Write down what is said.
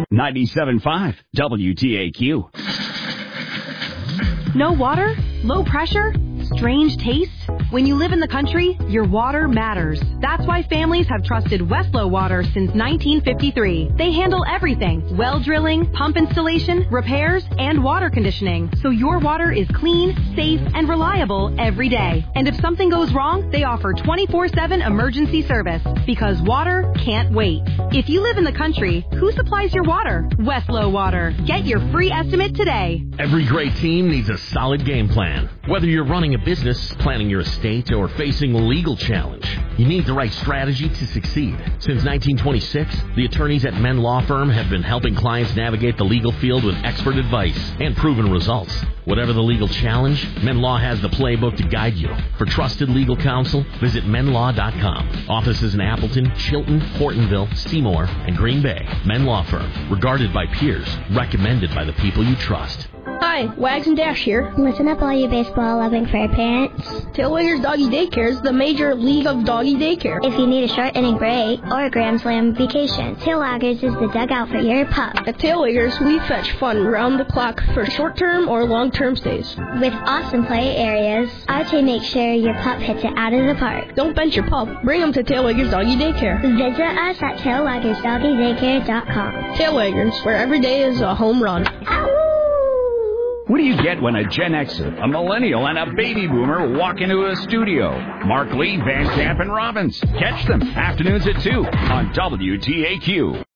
97.5 WTAQ. No water? Low pressure? Strange taste? When you live in the country, your water matters. That's why families have trusted Westlow Water since 1953. They handle everything: well drilling, pump installation, repairs, and water conditioning. So your water is clean, safe, and reliable every day. And if something goes wrong, they offer 24/7 emergency service, because water can't wait. If you live in the country, who supplies your water? Westlow Water. Get your free estimate today. Every great team needs a solid game plan. Whether you're running a business, planning your estate, or facing a legal challenge, you need the right strategy to succeed. Since 1926, the attorneys at Menn Law Firm have been helping clients navigate the legal field with expert advice and proven results. Whatever the legal challenge, Menn Law has the playbook to guide you. For trusted legal counsel, visit menlaw.com. Offices in Appleton, Chilton, Hortonville, Seymour, and Green Bay. Menn Law Firm, regarded by peers, recommended by the people you trust. Hi, Wags and Dash here. Listen up, all you baseball-loving fur parents. Tailwaggers Doggy Daycare is the major league of doggy daycare. If you need a short inning break or a Grand Slam vacation, Tailwaggers is the dugout for your pup. At Tailwaggers, we fetch fun round the clock for short-term or long-term stays. With awesome play areas, our team makes sure your pup hits it out of the park. Don't bench your pup. Bring him to Tailwaggers Doggy Daycare. Visit us at tailwaggersdoggydaycare.com. Tailwaggers, where every day is a home run. What do you get when a Gen Xer, a millennial, and a baby boomer walk into a studio? Mark Lee, Van Camp, and Robbins. Catch them afternoons at 2 on WTAQ.